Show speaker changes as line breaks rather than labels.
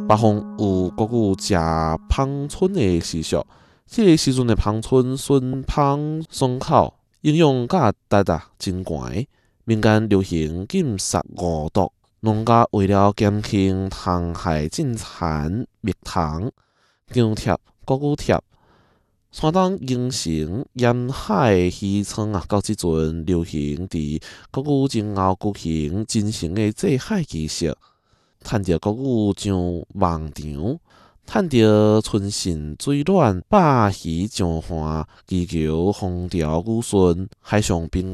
北方有国语食芳春的习俗，这个时阵的芳春顺芳爽口，营养价值真悬。民间流行禁杀五毒，农家为了减轻虫害进产，蜜糖、姜贴、谷物贴。山东形成沿海渔村到即阵流行伫谷物前后举行真诚的祭海仪式，趁着谷物上望场，趁着春信水暖，百鱼上岸，祈求风调雨顺，海上平